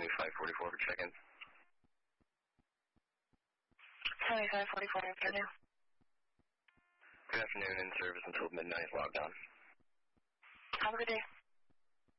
7544 for check-in. 7544 afternoon. Good afternoon, in service until midnight, logged on. Have a good day.